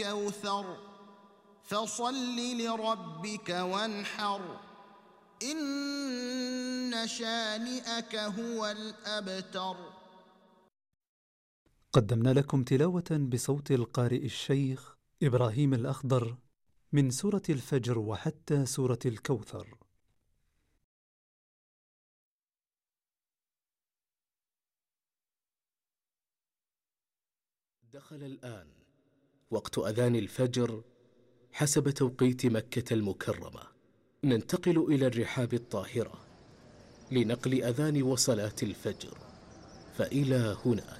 كوثر فصل لربك وانحر إن شانئك هو الأبتر. قدمنا لكم تلاوة بصوت القارئ الشيخ إبراهيم الأخضر من سورة الفجر وحتى سورة الكوثر. دخل الآن وقت أذان الفجر حسب توقيت مكة المكرمة. ننتقل إلى الرحاب الطاهرة لنقل أذان وصلاة الفجر، فإلى هناك.